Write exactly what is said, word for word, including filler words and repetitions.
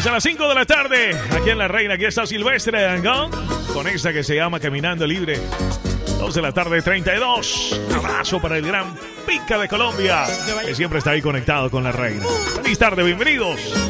Hasta las cinco de la tarde, aquí en La Reina, aquí está Silvestre Dangond, con esta que se llama Caminando Libre. dos de la tarde, treinta y dos. Un abrazo para el gran Pica de Colombia, que siempre está ahí conectado con La Reina. Feliz tarde, bienvenidos.